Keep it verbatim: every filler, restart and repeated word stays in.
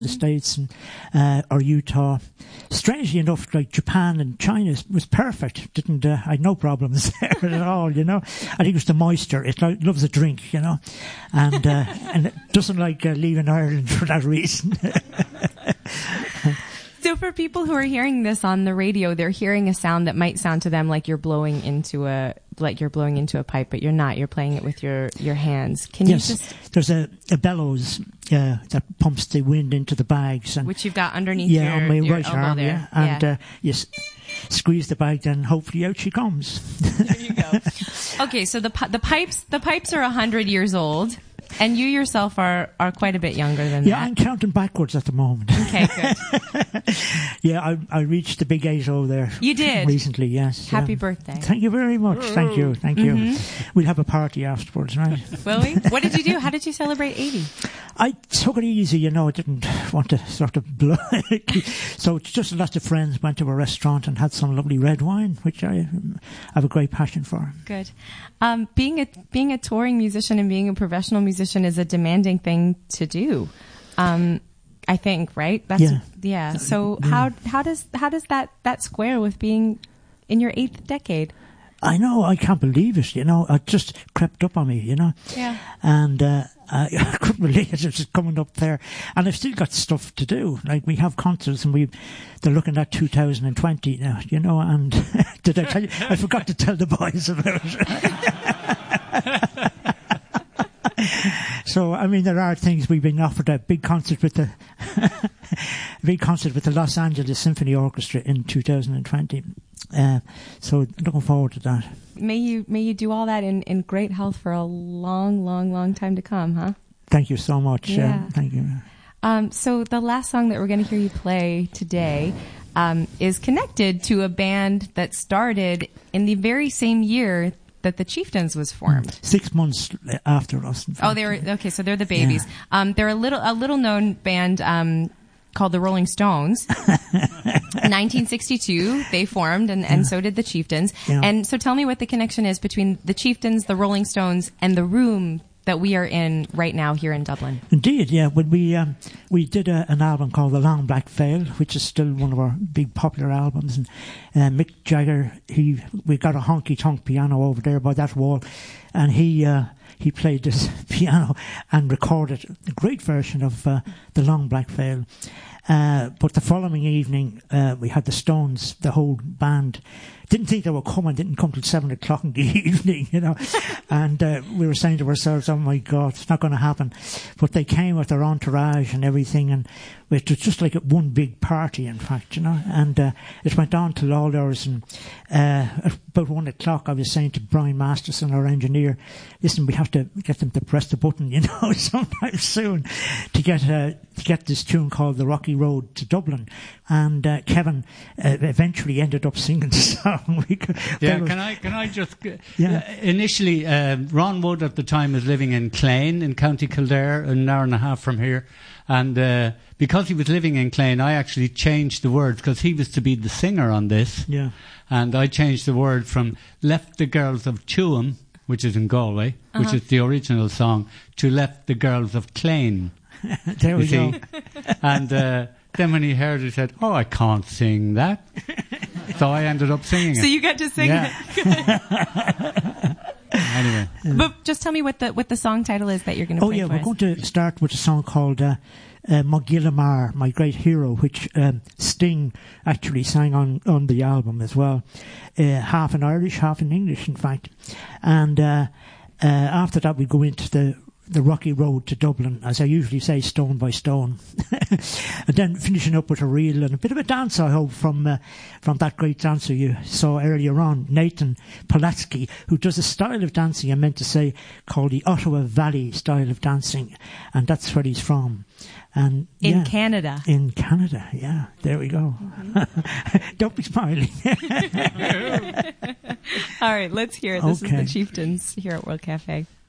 the States and uh, or Utah. Strangely enough, like Japan and China was perfect. Didn't uh, I had no problems there at all, you know. I think it was the moisture. It lo- loves a drink, you know, and uh, and it doesn't like uh, leaving Ireland for that reason. So for people who are hearing this on the radio, they're hearing a sound that might sound to them like you're blowing into a like you're blowing into a pipe, but you're not. You're playing it with your, your hands. Can yes, you just there's a, a bellows uh, that pumps the wind into the bags, and which you've got underneath yeah, your, on my your right elbow arm, there. yeah, and yeah. Uh, yes. Squeeze the bag, then hopefully out she comes. There you go. Okay, so the the pipes the pipes are a hundred years old, and you yourself are, are quite a bit younger than yeah, that. Yeah, I'm counting backwards at the moment. Okay, good. yeah, I I reached the big eight oh there. You did recently, yes. Happy um, birthday! Thank you very much. Thank you, thank you. Mm-hmm. We'll have a party afterwards, right? Will we? What did you do? How did you celebrate eighty? I took it easy, you know. I didn't want to sort of blow. So just lots of friends went to a restaurant and had some lovely red wine, which I have a great passion for. Good. Um, being a being a touring musician and being a professional musician is a demanding thing to do. Um, I think, right? That's, yeah. yeah. So yeah. how how does how does that that square with being in your eighth decade? I know, I can't believe it, you know. It just crept up on me, you know. Yeah. And uh, I couldn't believe it. It was coming up there. And I've still got stuff to do. Like, we have concerts and we they're looking at two thousand twenty now, you know. And did I tell you? I forgot to tell the boys about it. So, I mean, there are things. We've been offered a big concert with the big concert with the Los Angeles Symphony Orchestra in two thousand twenty. Uh, so, looking forward to that. May you may you do all that in, in great health for a long, long, long time to come, huh? Thank you so much. Yeah. Uh, thank you. Um, so, the last song that we're going to hear you play today um, is connected to a band that started in the very same year that the Chieftains was formed. Six months after us. In fact. Oh, they were okay. So they're the babies. Yeah. Um, they're a little a little known band um, called the Rolling Stones. nineteen sixty-two, they formed, and, and yeah. so did the Chieftains. Yeah. And so, tell me what the connection is between the Chieftains, the Rolling Stones, and the room that we are in right now here in Dublin. Indeed, yeah. When we um, we did a, an album called The Long Black Veil, which is still one of our big popular albums, and uh, Mick Jagger, he we got a honky tonk piano over there by that wall, and he uh, he played this piano and recorded a great version of uh, The Long Black Veil. Uh, but the following evening, uh, we had the Stones, the whole band. Didn't think they were coming, didn't come till seven o'clock in the evening, you know. And uh, we were saying to ourselves, oh my God, it's not going to happen. But they came with their entourage and everything, and it was just like one big party, in fact, you know. And uh, it went on till all hours. And uh, at about one o'clock, I was saying to Brian Masterson, our engineer, listen, we have to get them to press the button, you know, sometime soon to get uh, to get this tune called The Rocky Road to Dublin. And uh, Kevin uh, eventually ended up singing the song. we could, yeah, can I can I just... Yeah. Uh, initially, uh, Ron Wood at the time was living in Clane in County Kildare, an hour and a half from here. And uh, because he was living in Clane, I actually changed the words because he was to be the singer on this. Yeah. And I changed the word from Left the Girls of Tuam, which is in Galway, uh-huh. which is the original song, to Left the Girls of Clane. There we see? go. And uh, then when he heard it, he said, oh, I can't sing that. So I ended up singing so it. So you got to sing yeah. it. Anyway. But just tell me what the what the song title is that you're going to oh, play yeah, for we're us. going to start with a song called uh, uh, Mogillamar, My Great Hero, which um, Sting actually sang on, on the album as well. Uh, half in Irish, half in English, in fact. And uh, uh, after that, we go into the the Rocky Road to Dublin, as I usually say, stone by stone. And then finishing up with a reel and a bit of a dance, I hope, from uh, from that great dancer you saw earlier on, Nathan Polatsky, who does a style of dancing, I meant to say, called the Ottawa Valley style of dancing. And that's where he's from. And in yeah, Canada. In Canada, yeah. There we go. Mm-hmm. Don't be smiling. All right, let's hear it. This okay. is the Chieftains here at World Cafe.